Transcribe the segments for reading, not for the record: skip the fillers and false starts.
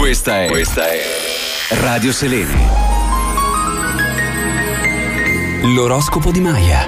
Questa è Radio Selene. L'oroscopo di Maya.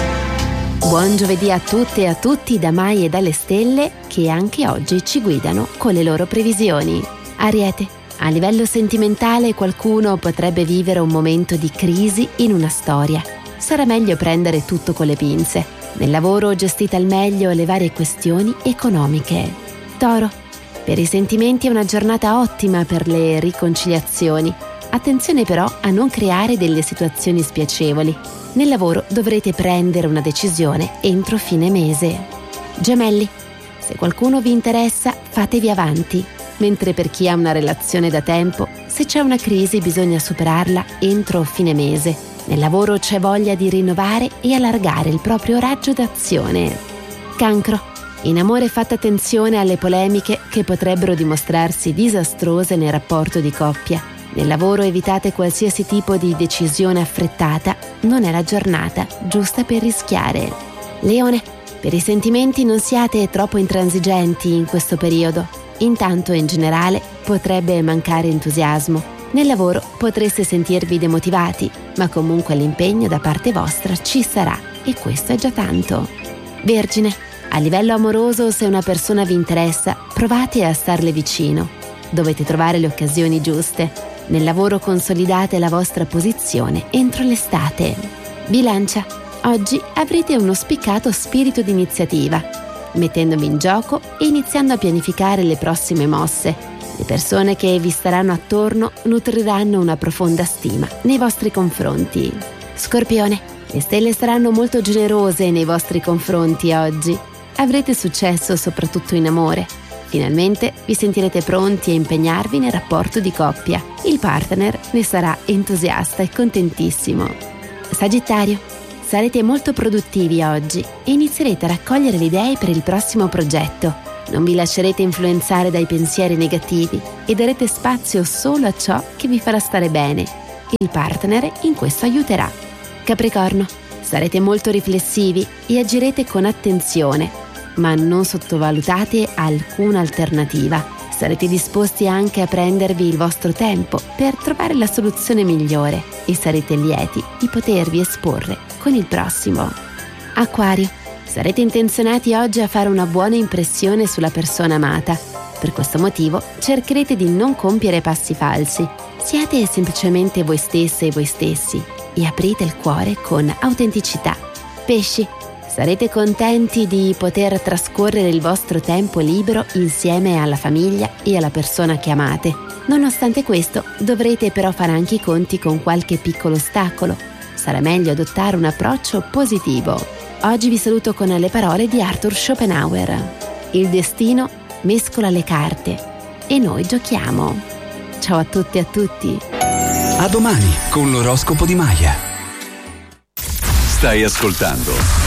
Buon giovedì a tutte e a tutti da Maya e dalle stelle, che anche oggi ci guidano con le loro previsioni. Ariete, a livello sentimentale qualcuno potrebbe vivere un momento di crisi in una storia. Sarà meglio prendere tutto con le pinze. Nel lavoro gestite al meglio le varie questioni economiche. Toro, per i sentimenti è una giornata ottima per le riconciliazioni. Attenzione però a non creare delle situazioni spiacevoli. Nel lavoro dovrete prendere una decisione entro fine mese. Gemelli, se qualcuno vi interessa, fatevi avanti. Mentre per chi ha una relazione da tempo, se c'è una crisi bisogna superarla entro fine mese. Nel lavoro c'è voglia di rinnovare e allargare il proprio raggio d'azione. Cancro, in amore fate attenzione alle polemiche che potrebbero dimostrarsi disastrose nel rapporto di coppia. Nel lavoro evitate qualsiasi tipo di decisione affrettata, non è la giornata giusta per rischiare. Leone, per i sentimenti non siate troppo intransigenti in questo periodo. Intanto in generale potrebbe mancare entusiasmo. Nel lavoro potreste sentirvi demotivati, ma comunque l'impegno da parte vostra ci sarà e questo è già tanto. Vergine, a livello amoroso se una persona vi interessa, provate a starle vicino. Dovete trovare le occasioni giuste. Nel lavoro consolidate la vostra posizione entro l'estate. Bilancia, oggi avrete uno spiccato spirito di iniziativa, mettendovi in gioco e iniziando a pianificare le prossime mosse. Le persone che vi staranno attorno nutriranno una profonda stima nei vostri confronti. Scorpione, le stelle saranno molto generose nei vostri confronti oggi. Avrete successo soprattutto in amore. Finalmente vi sentirete pronti a impegnarvi nel rapporto di coppia. Il partner ne sarà entusiasta e contentissimo. Sagittario, sarete molto produttivi oggi e inizierete a raccogliere le idee per il prossimo progetto. Non vi lascerete influenzare dai pensieri negativi e darete spazio solo a ciò che vi farà stare bene. Il partner in questo aiuterà. Capricorno, sarete molto riflessivi e agirete con attenzione, ma non sottovalutate alcuna alternativa. Sarete disposti anche a prendervi il vostro tempo per trovare la soluzione migliore e sarete lieti di potervi esporre con il prossimo. Acquario, sarete intenzionati oggi a fare una buona impressione sulla persona amata. Per questo motivo cercherete di non compiere passi falsi. Siate semplicemente voi stesse e voi stessi e aprite il cuore con autenticità. Pesci, sarete contenti di poter trascorrere il vostro tempo libero insieme alla famiglia e alla persona che amate. Nonostante questo, dovrete però fare anche i conti con qualche piccolo ostacolo. Sarà meglio adottare un approccio positivo. Oggi vi saluto con le parole di Arthur Schopenhauer. Il destino mescola le carte e noi giochiamo. Ciao a tutti e a tutti. A domani con l'oroscopo di Maya. Stai ascoltando